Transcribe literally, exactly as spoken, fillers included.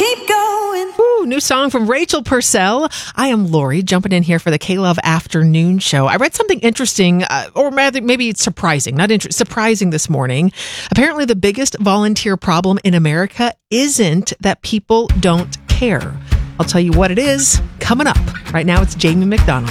keep going. Ooh, new song from Rachel Purcell. I am Lori, jumping in here for the K-Love Afternoon Show. I read something interesting, uh, or rather, maybe it's surprising, not inter- surprising this morning. Apparently, the biggest volunteer problem in America isn't that people don't care. I'll tell you what it is coming up. Right now, it's Jamie McDonald.